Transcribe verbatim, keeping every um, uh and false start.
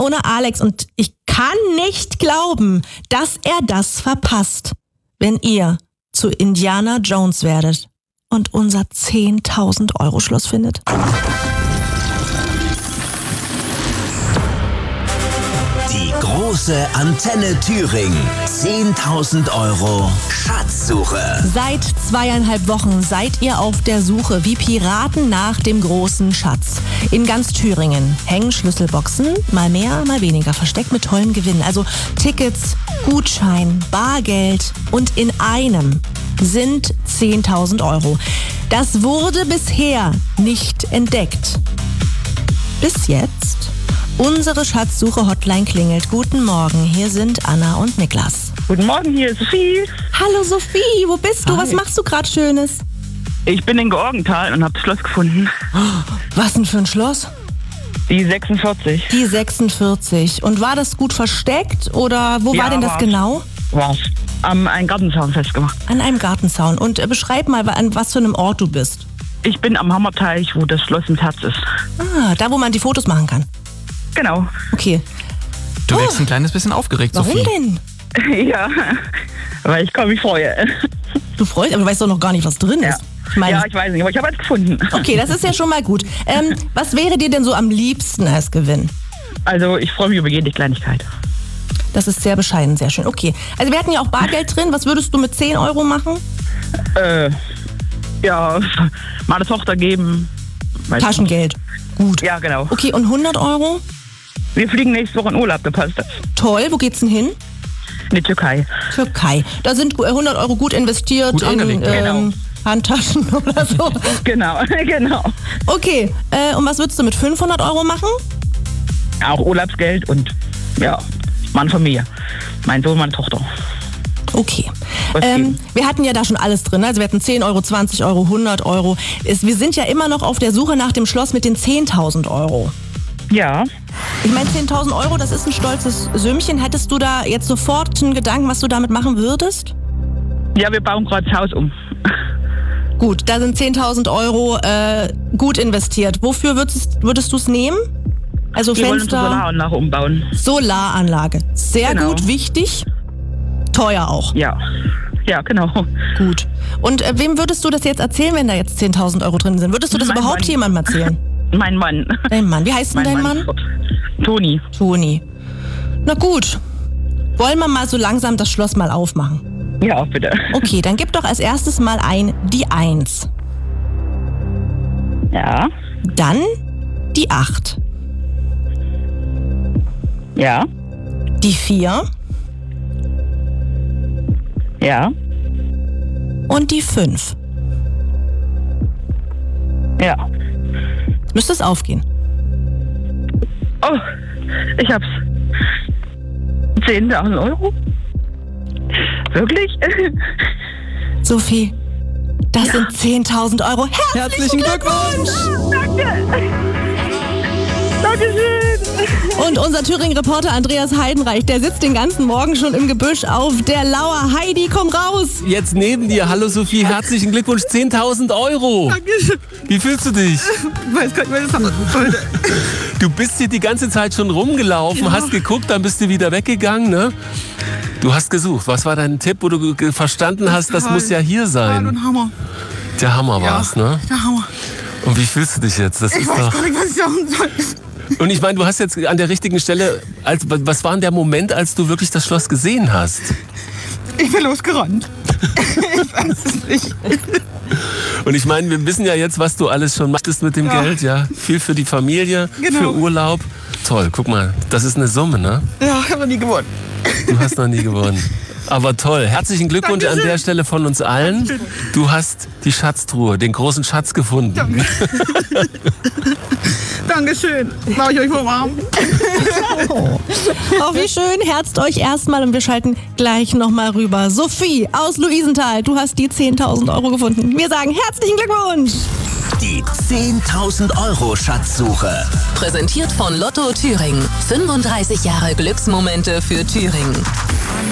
ohne Alex. Und ich kann nicht glauben, dass er das verpasst, wenn ihr zu Indiana Jones werdet und unser zehntausend Euro Schloss findet. Die große Antenne Thüringen. zehntausend Euro Schatzsuche. Seit zweieinhalb Wochen seid ihr auf der Suche wie Piraten nach dem großen Schatz. In ganz Thüringen hängen Schlüsselboxen, mal mehr, mal weniger, versteckt mit tollen Gewinnen. Also Tickets, Gutschein, Bargeld und in einem sind zehntausend Euro. Das wurde bisher nicht entdeckt. Bis jetzt. Unsere Schatzsuche-Hotline klingelt. Guten Morgen, hier sind Anna und Niklas. Guten Morgen, hier ist Sophie. Hallo Sophie, wo bist du? Hi. Was machst du gerade Schönes? Ich bin in Georgenthal und habe das Schloss gefunden. Was denn für ein Schloss? Die sechsundvierzig. Die sechsundvierzig. Und war das gut versteckt oder wo Ja, war denn das war's. genau? War's. Am einen Gartenzaun festgemacht. An einem Gartenzaun. Und äh, beschreib mal, an was für einem Ort du bist. Ich bin am Hammerteich, wo das Schloss ins Herz ist. Ah, da wo man die Fotos machen kann. Genau. Okay. Du Oh. wirkst ein kleines bisschen aufgeregt, Warum Sophie. denn? Ja, weil ich kaum mich freue. Du freust, aber du weißt doch noch gar nicht, was drin Ja. ist. Ich meine, Ja, ich weiß nicht, aber ich habe es gefunden. okay, das ist ja schon mal gut. Ähm, was wäre dir denn so am liebsten als Gewinn? Also ich freue mich über jede Kleinigkeit. Das ist sehr bescheiden, sehr schön. Okay, also wir hatten ja auch Bargeld drin. Was würdest du mit zehn Euro machen? Äh, ja, meine Tochter geben. Weiß Taschengeld. Gut. nicht. Ja, genau. Okay, und hundert Euro? Wir fliegen nächste Woche in Urlaub, da passt das. Toll, wo geht's denn hin? In die Türkei. Türkei. Da sind hundert Euro gut investiert Gut in angelegt, ähm, genau. Handtaschen oder so. Genau, genau. Okay, äh, und was würdest du mit fünfhundert Euro machen? Auch Urlaubsgeld und ja, meine Familie. Mein Sohn, meine Tochter. Okay. Was Ähm, geben? wir hatten ja da schon alles drin. Also wir hatten zehn Euro, zwanzig Euro, hundert Euro. Es, wir sind ja immer noch auf der Suche nach dem Schloss mit den zehntausend Euro. Ja, Ich meine, zehntausend Euro, das ist ein stolzes Sümmchen. Hättest du da jetzt sofort einen Gedanken, was du damit machen würdest? ja, wir bauen gerade das Haus um. Gut, da sind zehntausend Euro äh, gut investiert. Wofür würdest, würdest du es nehmen? Also Wir wollen unsere Fenster, Solaranlage umbauen. Solaranlage. Sehr Genau. gut, wichtig. Teuer auch. Ja, ja, genau. Gut. Und äh, wem würdest du das jetzt erzählen, wenn da jetzt zehntausend Euro drin sind? Würdest du das Mein überhaupt Mann. jemandem erzählen? Mein Mann. Dein Mann. Wie heißt denn dein Mann? Toni. Toni. Na gut. Wollen wir mal so langsam das Schloss mal aufmachen? Ja, bitte. Okay, dann gib doch als erstes mal ein die eins. Ja, Dann die acht. ja, Die vier ja, und die fünf. ja. Müsste es aufgehen. Oh, ich hab's. zehntausend Euro? Wirklich? Sophie, das sind zehntausend Euro. Herzlichen Glückwunsch! Danke. Dankeschön. Und unser Thüringen-Reporter Andreas Heidenreich, der sitzt den ganzen Morgen schon im Gebüsch auf der Lauer. Heidi, komm raus! Jetzt neben dir. Hallo Sophie, herzlichen Glückwunsch, zehntausend Euro. Dankeschön. Wie fühlst du dich? Ich weiß gar nicht, was ich sagen sollte. Du bist hier die ganze Zeit schon rumgelaufen, Ja. hast geguckt, dann bist du wieder weggegangen, ne? Du hast gesucht. Was war dein Tipp, wo du ge- verstanden hast, das Total. muss ja hier Ja, sein? und Hammer. Der Hammer Ja, war's, ne? der Hammer. Und wie fühlst du dich jetzt? Das Ich ist weiß doch. gar nicht, was ich sagen soll. Und ich meine, du hast jetzt an der richtigen Stelle, als, was war denn der Moment, als du wirklich das Schloss gesehen hast? Ich bin losgerannt. Ich weiß es nicht. Und ich meine, wir wissen ja jetzt, was du alles schon machtest mit dem Ja. Geld, ja? Viel für die Familie, Genau. für Urlaub. Toll, guck mal, das ist eine Summe, ne? Ja, ich habe noch nie gewonnen. Du hast noch nie gewonnen. Aber toll, herzlichen Glückwunsch Dankeschön. an der Stelle von uns allen. Du hast die Schatztruhe, den großen Schatz gefunden. Danke. Dankeschön. Darf ich euch umarmen? Oh, wie schön. Herzt euch erstmal und wir schalten gleich nochmal rüber. Sophie aus Luisenthal, du hast die zehntausend Euro gefunden. Wir sagen herzlichen Glückwunsch. Die zehntausend Euro Schatzsuche. Präsentiert von Lotto Thüringen. fünfunddreißig Jahre Glücksmomente für Thüringen.